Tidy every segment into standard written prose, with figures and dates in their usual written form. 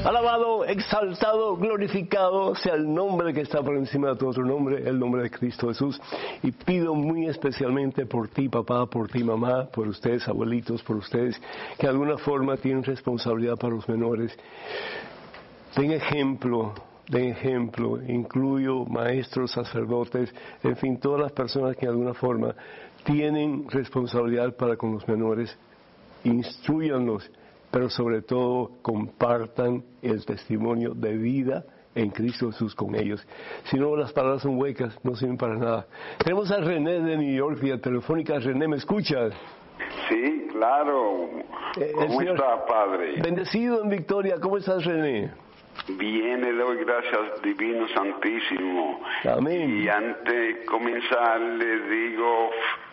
Alabado, exaltado, glorificado sea el nombre que está por encima de todo otro nombre, el nombre de Cristo Jesús. Y pido muy especialmente por ti, papá, por ti, mamá, por ustedes, abuelitos, por ustedes, que de alguna forma tienen responsabilidad para los menores. Den ejemplo, incluyo maestros, sacerdotes, en fin, todas las personas que de alguna forma tienen responsabilidad para con los menores. Instrúyanlos, pero sobre todo compartan el testimonio de vida en Cristo Jesús con ellos. Si no, las palabras son huecas, no sirven para nada. Tenemos a René de New York vía telefónica. René, ¿me escuchas? Sí, claro. ¿Cómo está, padre? Bendecido en victoria. ¿Cómo estás, René? Bien, le doy gracias, Divino Santísimo. Amén. Y antes de comenzar, le digo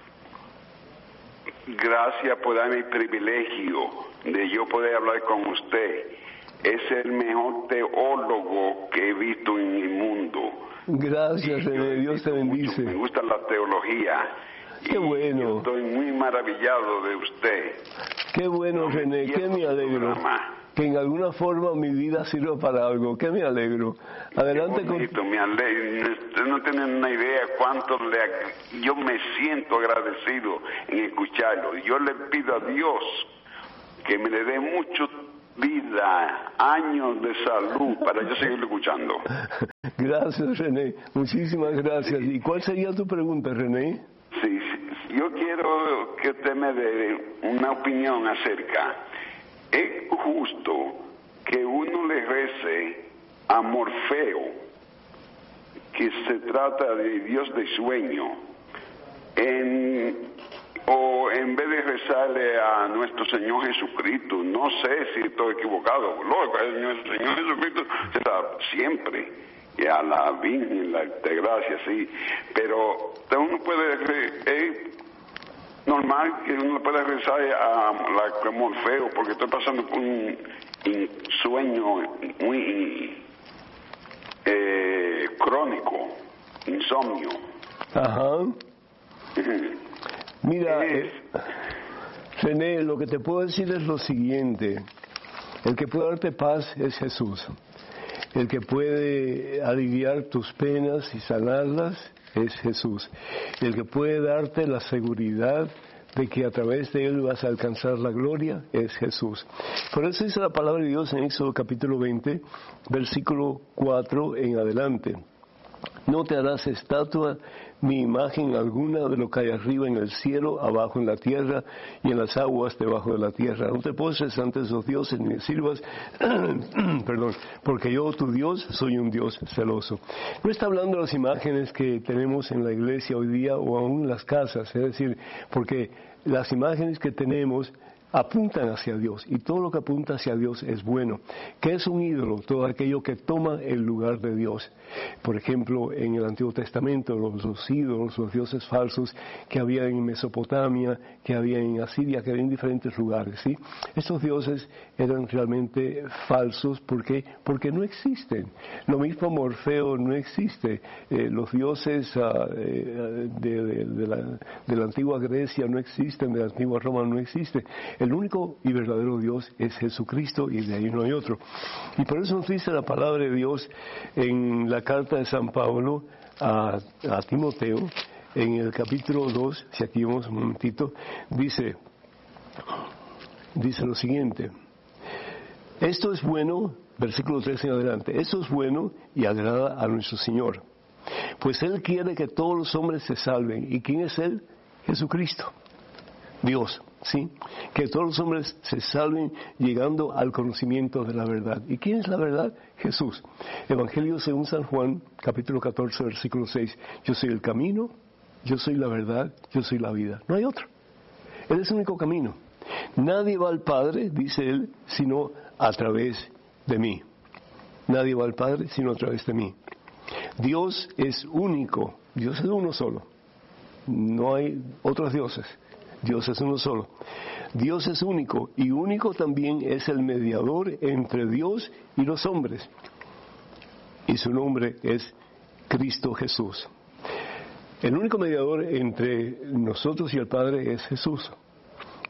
gracias por darme el privilegio de yo poder hablar con usted. Es el mejor teólogo que he visto en el mundo. Gracias, René. Dios te bendice. Me gusta la teología. Qué bueno. Yo estoy muy maravillado de usted. Qué bueno, René. Qué me alegro. Que en alguna forma mi vida sirva para algo. Qué me alegro. Adelante. Me alegro. Usted no tiene una idea cuánto yo me siento agradecido en escucharlo. Yo le pido a Dios que me le dé mucho vida, años de salud para yo seguir escuchando. Gracias, René. Muchísimas gracias. ¿Y cuál sería tu pregunta, René? Sí, yo quiero que usted me dé una opinión acerca. ¿Es justo que uno le rece a Morfeo, que se trata de Dios de sueño, o en vez de rezarle a nuestro Señor Jesucristo? No sé si estoy equivocado. El Señor Jesucristo siempre, y a la Virgen, la de gracia, sí, pero uno puede normal que uno pueda rezar a Morfeo, porque estoy pasando por un sueño muy crónico, insomnio. Ajá. Mira, René, lo que te puedo decir es lo siguiente. El que puede darte paz es Jesús. El que puede aliviar tus penas y sanarlas es Jesús. El que puede darte la seguridad de que a través de Él vas a alcanzar la gloria es Jesús. Por eso dice la palabra de Dios en Éxodo capítulo 20, versículo 4 en adelante. No te harás estatua ni imagen alguna de lo que hay arriba en el cielo, abajo en la tierra y en las aguas debajo de la tierra. No te postres ante esos dioses ni les sirvas, perdón, porque yo, tu Dios, soy un Dios celoso. No está hablando de las imágenes que tenemos en la iglesia hoy día o aún en las casas, es decir, porque las imágenes que tenemos apuntan hacia Dios, y todo lo que apunta hacia Dios es bueno. ¿Qué es un ídolo? Todo aquello que toma el lugar de Dios. Por ejemplo, en el Antiguo Testamento, los ídolos, los dioses falsos que había en Mesopotamia, que había en Asiria, que había en diferentes lugares, ¿sí? Estos dioses eran realmente falsos porque no existen. Lo mismo Morfeo no existe. Los dioses de la antigua Grecia no existen, de la antigua Roma no existen. El único y verdadero Dios es Jesucristo, y de ahí no hay otro. Y por eso nos dice la palabra de Dios en la carta de San Pablo a Timoteo, en el capítulo 2, si aquí vemos un momentito, dice lo siguiente: esto es bueno, versículo 3 en adelante, esto es bueno y agrada a nuestro Señor, pues Él quiere que todos los hombres se salven. ¿Y quién es Él? Jesucristo, Dios, ¿sí? Que todos los hombres se salven llegando al conocimiento de la verdad. ¿Y quién es la verdad? Jesús. Evangelio según San Juan, capítulo 14, versículo 6. Yo soy el camino, yo soy la verdad, yo soy la vida. No hay otro. Él es el único camino. Nadie va al Padre, dice Él, sino a través de mí. Nadie va al Padre, sino a través de mí. Dios es único. Dios es uno solo. No hay otros dioses. Dios es uno solo. Dios es único, y único también es el mediador entre Dios y los hombres. Y su nombre es Cristo Jesús. El único mediador entre nosotros y el Padre es Jesús.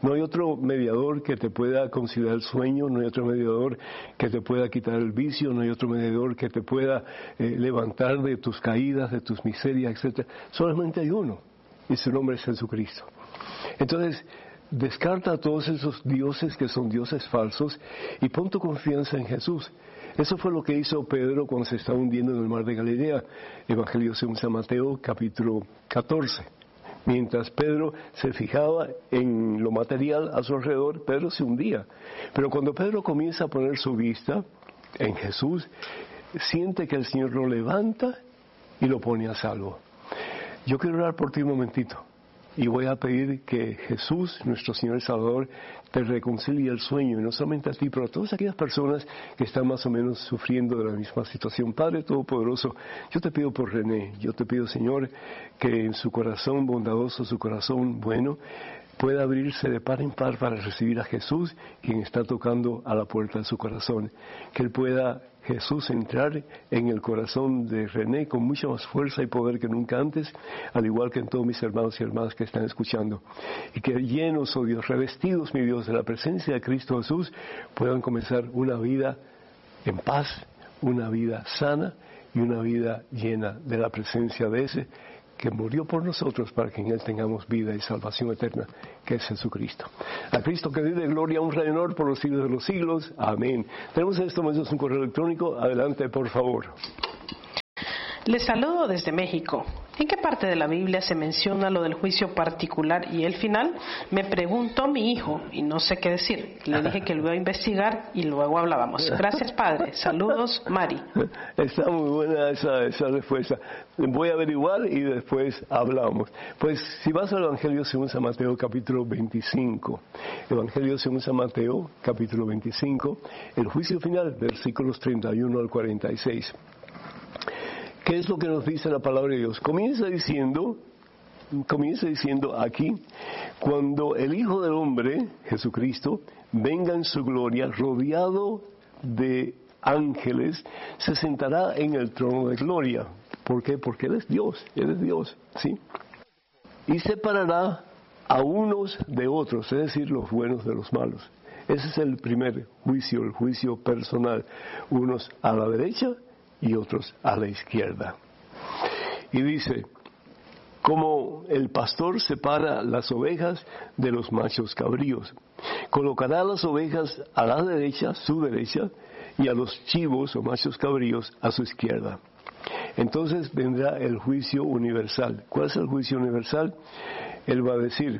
No hay otro mediador que te pueda conciliar el sueño, no hay otro mediador que te pueda quitar el vicio, no hay otro mediador que te pueda levantar de tus caídas, de tus miserias, etc. Solamente hay uno, y su nombre es Jesucristo. Entonces, descarta a todos esos dioses que son dioses falsos y pon tu confianza en Jesús. Eso fue lo que hizo Pedro cuando se estaba hundiendo en el mar de Galilea. Evangelio según San Mateo, capítulo 14. Mientras Pedro se fijaba en lo material a su alrededor, Pedro se hundía. Pero cuando Pedro comienza a poner su vista en Jesús, siente que el Señor lo levanta y lo pone a salvo. Yo quiero orar por ti un momentito y voy a pedir que Jesús, nuestro Señor y Salvador, te reconcilie el sueño, y no solamente a ti, pero a todas aquellas personas que están más o menos sufriendo de la misma situación. Padre Todopoderoso, yo te pido por René, yo te pido, Señor, que en su corazón bondadoso, su corazón bueno, pueda abrirse de par en par para recibir a Jesús, quien está tocando a la puerta de su corazón. Que Él pueda, Jesús, entrar en el corazón de René con mucha más fuerza y poder que nunca antes, al igual que en todos mis hermanos y hermanas que están escuchando. Y que llenos, oh Dios, revestidos, mi Dios, de la presencia de Cristo Jesús, puedan comenzar una vida en paz, una vida sana y una vida llena de la presencia de ese que murió por nosotros para que en Él tengamos vida y salvación eterna, que es Jesucristo. A Cristo que vive, gloria, honra y honor por los siglos de los siglos. Amén. Tenemos en estos momentos un correo electrónico. Adelante, por favor. Les saludo desde México. ¿En qué parte de la Biblia se menciona lo del juicio particular y el final? Me preguntó mi hijo y no sé qué decir. Le dije que lo iba a investigar y luego hablábamos. Gracias, Padre. Saludos, Mari. Está muy buena esa respuesta. Voy a averiguar y después hablamos. Pues si vas al Evangelio según San Mateo, capítulo 25. Evangelio según San Mateo, capítulo 25. El juicio final, versículos 31 al 46. ¿Qué es lo que nos dice la palabra de Dios? Comienza diciendo aquí, cuando el Hijo del Hombre, Jesucristo, venga en su gloria, rodeado de ángeles, se sentará en el trono de gloria. ¿Por qué? Porque Él es Dios, ¿sí? Y separará a unos de otros, es decir, los buenos de los malos. Ese es el primer juicio, el juicio personal. Unos a la derecha y otros a la izquierda. Y dice, como el pastor separa las ovejas de los machos cabríos, colocará las ovejas a la derecha, su derecha, y a los chivos o machos cabríos a su izquierda. Entonces vendrá el juicio universal. ¿Cuál es el juicio universal? Él va a decir,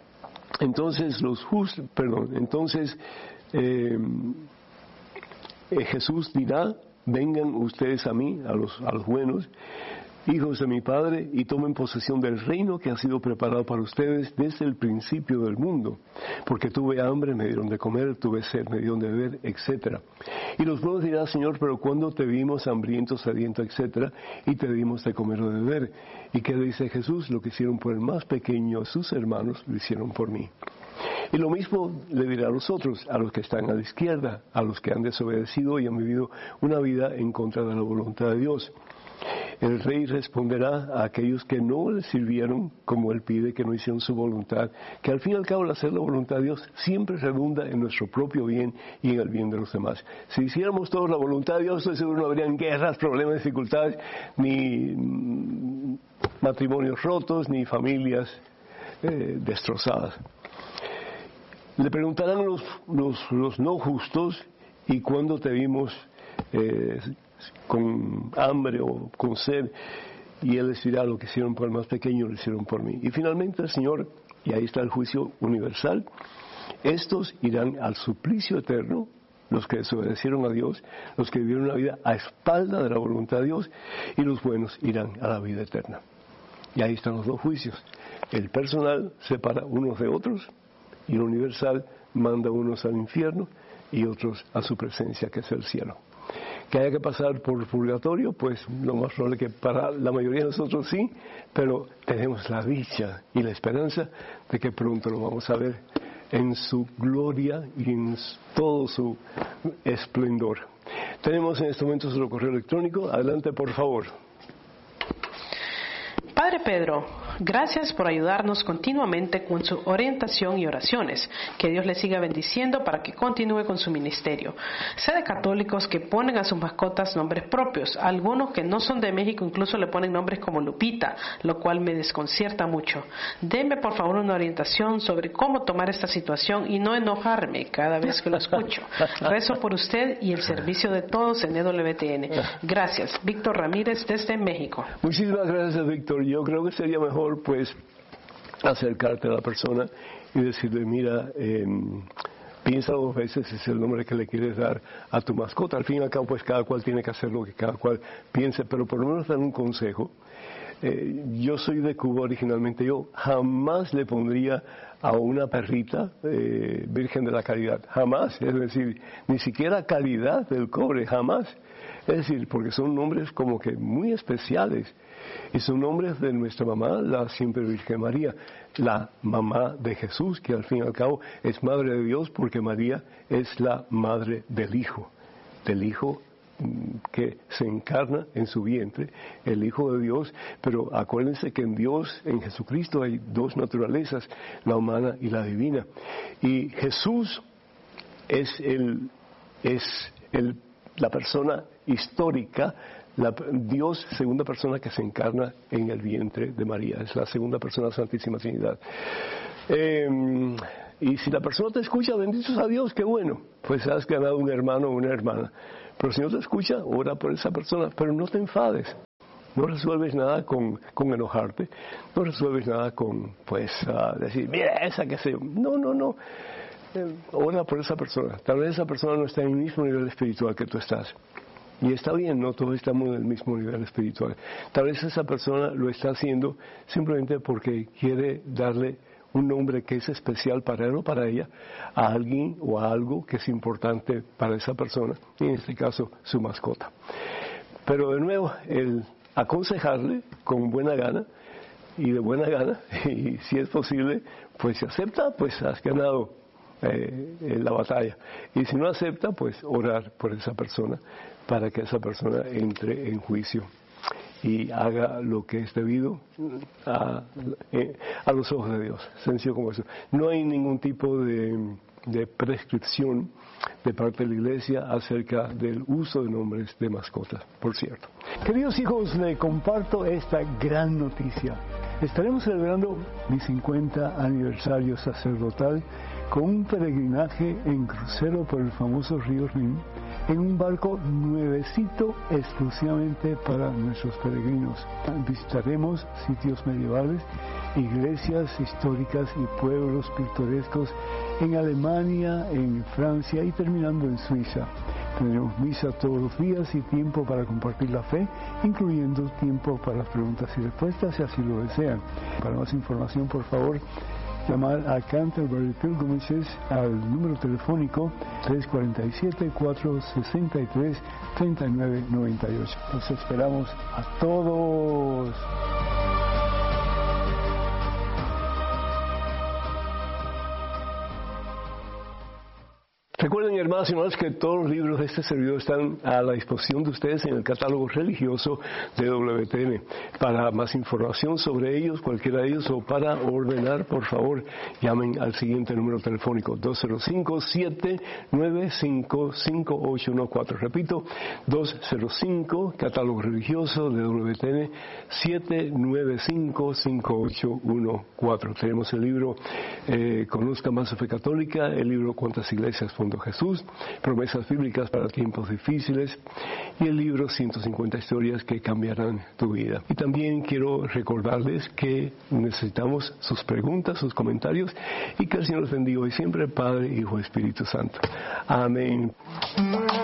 Jesús dirá, vengan ustedes a mí, a los buenos, hijos de mi Padre, y tomen posesión del reino que ha sido preparado para ustedes desde el principio del mundo. Porque tuve hambre, me dieron de comer, tuve sed, me dieron de beber, etc. Y los buenos dirán, Señor, pero ¿cuándo te vimos hambriento, sediento, etc., y te dimos de comer o de beber? ¿Y qué dice Jesús? Lo que hicieron por el más pequeño, sus hermanos, lo hicieron por mí. Y lo mismo le dirá a los otros, a los que están a la izquierda, a los que han desobedecido y han vivido una vida en contra de la voluntad de Dios. El rey responderá a aquellos que no le sirvieron como él pide, que no hicieron su voluntad, que al fin y al cabo el hacer la voluntad de Dios siempre redunda en nuestro propio bien y en el bien de los demás. Si hiciéramos todos la voluntad de Dios, estoy seguro no habrían guerras, problemas, dificultades, ni matrimonios rotos, ni familias destrozadas. Le preguntarán los no justos, ¿y cuándo te vimos con hambre o con sed? Y Él les dirá, lo que hicieron por el más pequeño, lo hicieron por mí. Y finalmente el Señor, y ahí está el juicio universal, estos irán al suplicio eterno, los que desobedecieron a Dios, los que vivieron una vida a espalda de la voluntad de Dios, y los buenos irán a la vida eterna. Y ahí están los dos juicios. El personal separa unos de otros, y el universal manda unos al infierno y otros a su presencia, que es el cielo. Que haya que pasar por purgatorio, pues lo más probable que para la mayoría de nosotros sí, pero tenemos la dicha y la esperanza de que pronto lo vamos a ver en su gloria y en todo su esplendor. Tenemos en este momento su correo electrónico. Adelante, por favor. Padre Pedro, Gracias por ayudarnos continuamente con su orientación y oraciones. Que Dios le siga bendiciendo para que continúe con su ministerio. Sé de católicos que ponen a sus mascotas nombres propios. Algunos que no son de México incluso le ponen nombres como Lupita, lo cual me desconcierta mucho. Deme por favor una orientación sobre cómo tomar esta situación y no enojarme cada vez que lo escucho. Rezo por usted y el servicio de todos en EWTN. Gracias. Víctor Ramírez desde México. Muchísimas gracias, Víctor. Yo creo que sería mejor, pues, acercarte a la persona y decirle, mira, piensa 2 veces si es el nombre que le quieres dar a tu mascota. Al fin y al cabo, pues, cada cual tiene que hacer lo que cada cual piense, pero por lo menos dar un consejo. Yo soy de Cuba originalmente. Yo jamás le pondría a una perrita Virgen de la Caridad. Jamás. Es decir, ni siquiera Caridad del Cobre. Jamás. Es decir, porque son nombres como que muy especiales. Y son nombres de nuestra mamá, la Siempre Virgen María, la mamá de Jesús, que al fin y al cabo es Madre de Dios, porque María es la madre del Hijo que se encarna en su vientre, el Hijo de Dios. Pero acuérdense que en Dios, en Jesucristo, hay 2 naturalezas, la humana y la divina. Y Jesús es la persona histórica, Dios, segunda persona que se encarna en el vientre de María. Es la segunda persona de la Santísima Trinidad. Y si la persona te escucha, bendito sea Dios, qué bueno, pues has ganado un hermano o una hermana. Pero si no te escucha, ora por esa persona, pero no te enfades. No resuelves nada con enojarte, no resuelves nada con, pues, decir, mira esa que sé yo. No. Ora por esa persona. Tal vez esa persona no está en el mismo nivel espiritual que tú estás. Y está bien, no todos estamos en el mismo nivel espiritual. Tal vez esa persona lo está haciendo simplemente porque quiere darle un nombre que es especial para él o para ella, a alguien o a algo que es importante para esa persona, y en este caso su mascota. Pero de nuevo, el aconsejarle con buena gana, y de buena gana, y si es posible, pues si acepta, pues has ganado la batalla. Y si no acepta, pues orar por esa persona, para que esa persona entre en juicio y haga lo que es debido a los ojos de Dios. Sencillo como eso. No hay ningún tipo de prescripción de parte de la Iglesia acerca del uso de nombres de mascotas, por cierto. Queridos hijos, le comparto esta gran noticia. Estaremos celebrando mi 50 aniversario sacerdotal con un peregrinaje en crucero por el famoso río Rin, en un barco nuevecito exclusivamente para nuestros peregrinos. Visitaremos sitios medievales, iglesias históricas y pueblos pintorescos en Alemania, en Francia y terminando en Suiza. Tendremos misa todos los días y tiempo para compartir la fe, incluyendo tiempo para las preguntas y respuestas si así lo desean. Para más información, por favor, llamar a Canterbury Pilgrimages al número telefónico 347-463-3998. Los esperamos a todos. Recuerden, hermanos y hermanas, que todos los libros de este servidor están a la disposición de ustedes en el catálogo religioso de WTN. Para más información sobre ellos, cualquiera de ellos, o para ordenar, por favor, llamen al siguiente número telefónico, 205-795-5814. Repito, 205, catálogo religioso de WTN, 795-5814. Tenemos el libro Conozca más su fe católica, el libro Cuántas iglesias fundó Jesús, promesas bíblicas para tiempos difíciles, y el libro 150 historias que cambiarán tu vida. Y también quiero recordarles que necesitamos sus preguntas, sus comentarios, y que el Señor los bendiga hoy siempre, Padre, Hijo y Espíritu Santo. Amén.